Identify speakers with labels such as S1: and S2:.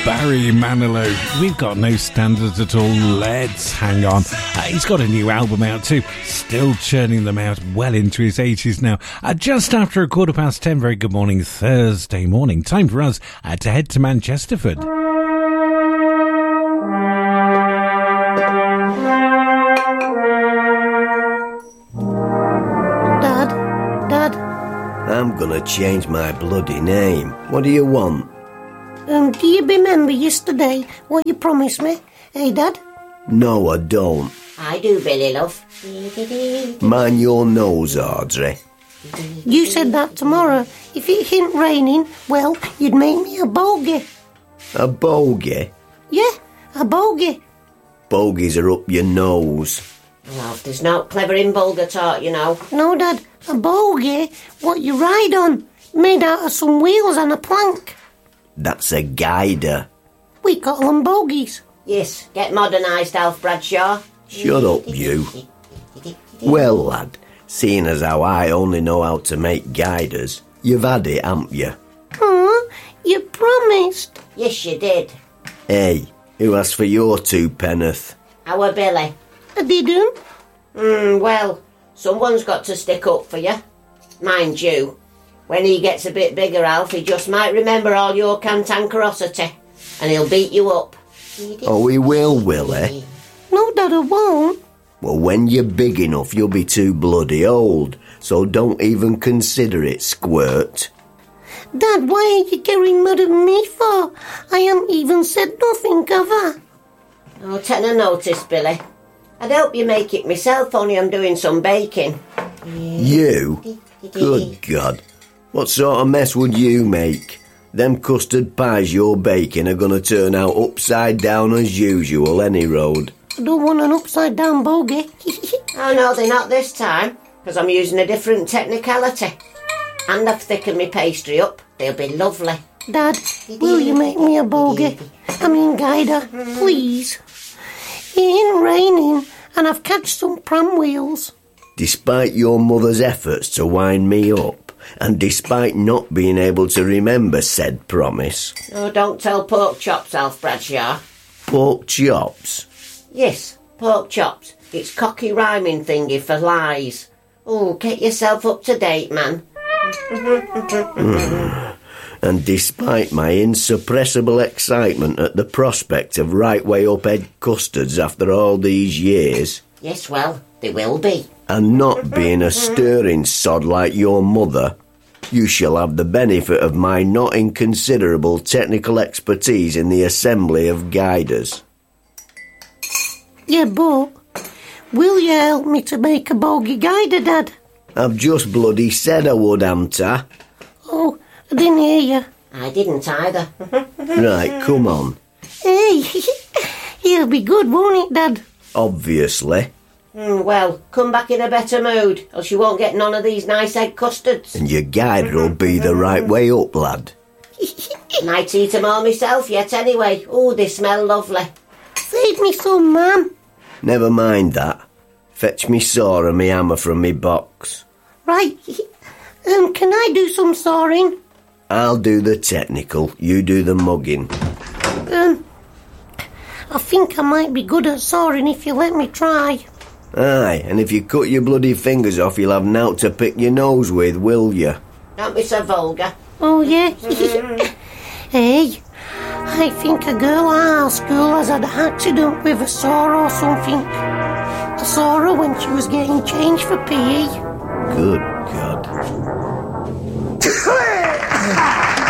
S1: Barry Manilow. We've got no standards at all. Let's hang on. He's got a new album out too. Still churning them out well into his 80s now. Just after 10:15. Very good morning, Thursday morning. Time for us to head to Manchesterford.
S2: Dad.
S3: I'm gonna change my bloody name. What do you want?
S2: Do you remember yesterday what you promised me? Hey, Dad?
S3: No, I don't.
S4: I do, Billy, love.
S3: Mind your nose, Audrey.
S2: You said that tomorrow, if it ain't raining, well, you'd make me a bogey.
S3: A bogey?
S2: Yeah, a bogey.
S3: Bogies are up your nose.
S4: Love, there's no clever in Bulgar talk, you know.
S2: No, Dad, a bogey, what you ride on, made out of some wheels and a plank.
S3: That's a guider.
S2: We call them bogies.
S4: Yes, get modernised, Alf Bradshaw.
S3: Shut up, you. Well, lad, seeing as how I only know how to make guiders, you've had it, haven't you?
S2: You promised.
S4: Yes, you did.
S3: Hey, who asked for your 2 penn'orth?
S4: Our Billy.
S2: I didn't.
S4: Well, someone's got to stick up for you. Mind you, when he gets a bit bigger, Alf, he just might remember all your cantankerosity, and he'll beat you up.
S3: Oh, he will he?
S2: No, Dad, I won't.
S3: Well, when you're big enough, you'll be too bloody old, so don't even consider it, squirt.
S2: Dad, why are you getting mad at me for? I haven't even said nothing, have I?
S4: Oh, take no notice, Billy. I'd help you make it myself, only I'm doing some baking.
S3: You? Good God. What sort of mess would you make? Them custard pies you're baking are going to turn out upside down as usual, any road.
S2: I don't want an upside-down bogey.
S4: Oh, no, they're not this time, because I'm using a different technicality. And I've thickened my pastry up. They'll be lovely.
S2: Dad, will you make me a bogey? I mean guider, please. It ain't raining, and I've catched some pram wheels.
S3: Despite your mother's efforts to wind me up, and despite not being able to remember said promise...
S4: Oh, don't tell pork chops, Alf Bradshaw.
S3: Pork chops?
S4: Yes, pork chops. It's cocky rhyming thingy for lies. Oh, get yourself up to date, man.
S3: And despite my insuppressible excitement at the prospect of right way up egg custards after all these years...
S4: Yes, well, they will be.
S3: And not being a stirring sod like your mother, you shall have the benefit of my not inconsiderable technical expertise in the assembly of guiders.
S2: Yeah, but will you help me to make a bogey guider, Dad?
S3: I've just bloody said I would, haven't I?
S2: Oh, I didn't hear you.
S4: I didn't either.
S3: Right, come on.
S2: Hey, it'll be good, won't it, Dad?
S3: Obviously.
S4: Well, come back in a better mood, else you won't get none of these nice egg custards.
S3: And your guider'll be the right way up, lad.
S4: Might eat 'em all myself yet anyway. Oh, they smell lovely.
S2: Save me some, Mum.
S3: Never mind that. Fetch me saw and me hammer from me box.
S2: Right. Can I do some sawing?
S3: I'll do the technical, you do the mugging.
S2: I think I might be good at sawing if you let me try.
S3: Aye, and if you cut your bloody fingers off, you'll have nowt to pick your nose with, will you?
S4: Don't be so vulgar.
S2: Oh, yeah. Hey, I think a girl at our school has had an accident with a saw or something. I saw her when she was getting changed for PE.
S3: Good God.